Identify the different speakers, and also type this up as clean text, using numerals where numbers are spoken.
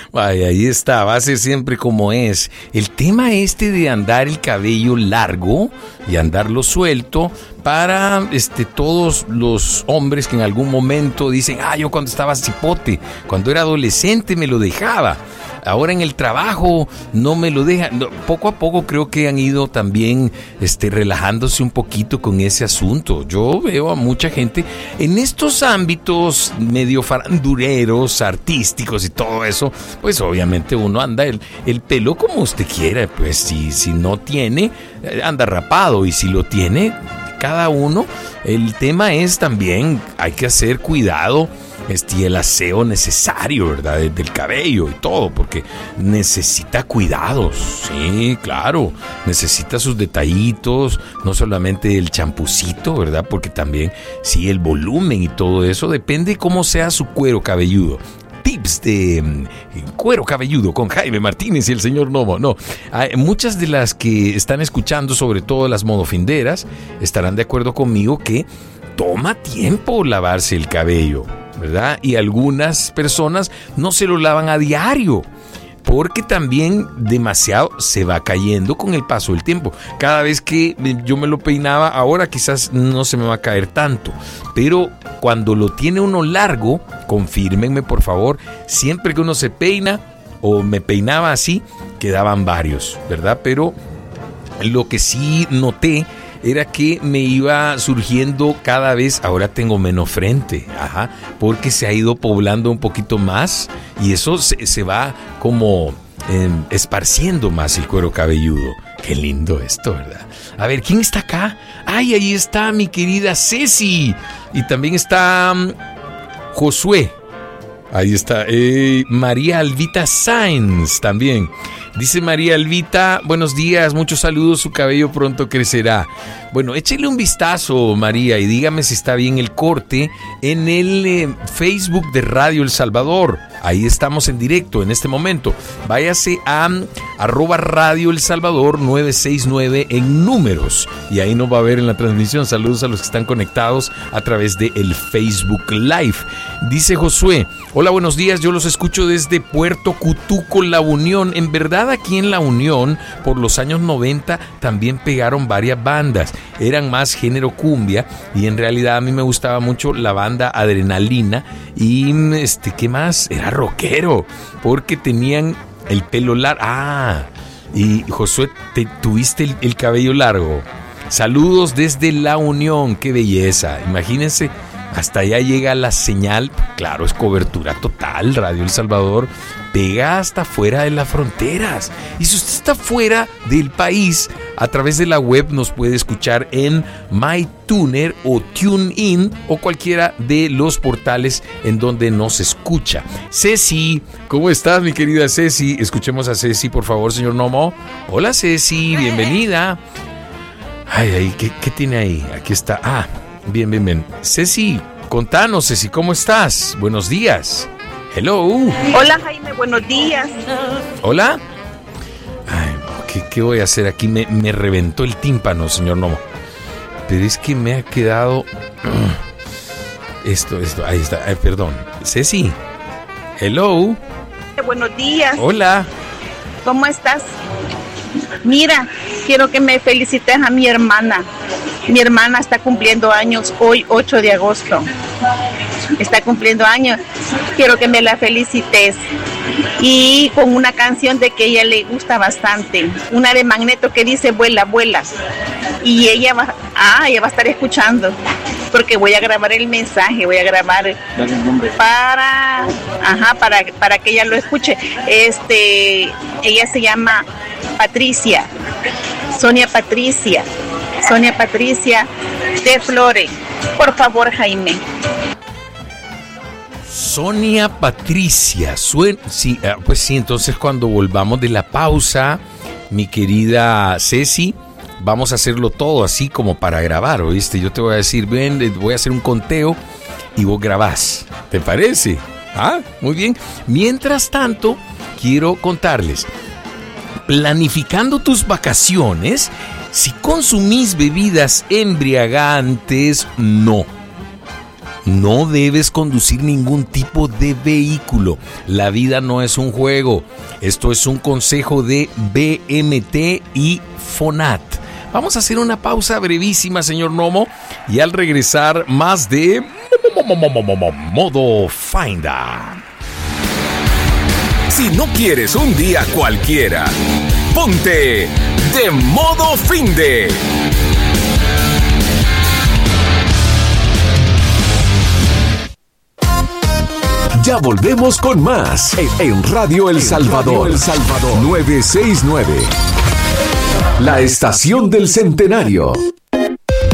Speaker 1: Vaya, ahí está, va a ser siempre como es. El tema de andar el cabello largo y andarlo suelto para todos los hombres que en algún momento dicen, yo cuando estaba cipote, cuando era adolescente me lo dejaba. Ahora en el trabajo no me lo dejan. No, poco a poco creo que han ido también relajándose un poquito con ese asunto. Yo veo a mucha gente en estos ámbitos medio farandureros, artísticos y todo eso. Pues obviamente uno anda el pelo como usted quiera. Pues si no tiene, anda rapado, y si lo tiene, cada uno. El tema es también, hay que hacer cuidado y el aseo necesario, ¿verdad? Del cabello y todo, porque necesita cuidados, sí, claro, necesita sus detallitos, no solamente el champucito, ¿verdad? Porque también, sí, el volumen y todo eso depende cómo sea su cuero cabelludo. Tips de cuero cabelludo con Jaime Martínez y el señor Nomo. No, muchas de las que están escuchando, sobre todo las monofinderas, estarán de acuerdo conmigo que toma tiempo lavarse el cabello, ¿verdad? Y algunas personas no se lo lavan a diario, porque también demasiado se va cayendo con el paso del tiempo. Cada vez que yo me lo peinaba, ahora quizás no se me va a caer tanto, pero cuando lo tiene uno largo, confírmenme por favor, siempre que uno se peina, o me peinaba así, quedaban varios, ¿verdad? Pero lo que sí noté era que me iba surgiendo cada vez, ahora tengo menos frente, porque se ha ido poblando un poquito más, y eso se va como esparciendo más el cuero cabelludo. Qué lindo esto, ¿verdad? A ver, ¿quién está acá? ¡Ay, ahí está mi querida Ceci! Y también está Josué. Ahí está María Alvita Sáenz también. Dice María Alvita, buenos días, muchos saludos, su cabello pronto crecerá. Bueno, échele un vistazo, María, y dígame si está bien el corte en el Facebook de Radio El Salvador. Ahí estamos en directo en este momento. Váyase a @Radio El Salvador 969 en números, y ahí nos va a ver en la transmisión. Saludos a los que están conectados a través de el Facebook Live. Dice Josué, hola, buenos días, yo los escucho desde Puerto Cutuco, La Unión. En verdad, aquí en La Unión, por los años 90, también pegaron varias bandas. Eran más género cumbia, y en realidad a mí me gustaba mucho la banda Adrenalina. Y ¿qué más? Era rockero, porque tenían el pelo largo. Y Josué, tuviste el cabello largo. Saludos desde La Unión, qué belleza. Imagínense, hasta allá llega la señal. Claro, es cobertura total. Radio El Salvador pega hasta fuera de las fronteras. Y si usted está fuera del país, a través de la web nos puede escuchar en MyTuner o TuneIn, o cualquiera de los portales en donde nos escucha. Ceci, ¿cómo estás, mi querida Ceci? Escuchemos a Ceci, por favor, señor Nomo. Hola, Ceci, bienvenida. Ay, ¿qué tiene ahí? Aquí está. Bien. Ceci, contanos, Ceci, ¿cómo estás? Buenos días. Hello.
Speaker 2: Hola, Jaime, buenos días.
Speaker 1: Hola. Ay, ¿qué voy a hacer aquí? Me reventó el tímpano, señor Nomo. Pero es que me ha quedado... Esto, ahí está. Perdón. Ceci. Hello.
Speaker 2: Buenos días.
Speaker 1: Hola.
Speaker 2: ¿Cómo estás? Mira, quiero que me felicites a mi hermana. Mi hermana está cumpliendo años hoy, 8 de agosto. Está cumpliendo años. Quiero que me la felicites. Y con una canción de que a ella le gusta bastante. Una de Magneto que dice Vuela, vuela. Y ella va a estar escuchando. Porque voy a grabar el mensaje, voy a grabar para que ella lo escuche. Ella se llama Patricia. Sonia Patricia de Flores. Por favor, Jaime.
Speaker 1: Sonia Patricia. Sí, pues sí, entonces cuando volvamos de la pausa, mi querida Ceci, vamos a hacerlo todo así como para grabar, ¿oíste? Yo te voy a decir, ven, voy a hacer un conteo y vos grabás. ¿Te parece? Muy bien. Mientras tanto, quiero contarles, planificando tus vacaciones, si consumís bebidas embriagantes, no. No debes conducir ningún tipo de vehículo. La vida no es un juego. Esto es un consejo de BMT y FONAT. Vamos a hacer una pausa brevísima, señor Nomo, y al regresar más de Modo Finda.
Speaker 3: Si no quieres un día cualquiera, ponte de Modo Finde. Ya volvemos con más en Radio El Salvador, 969. La estación del centenario.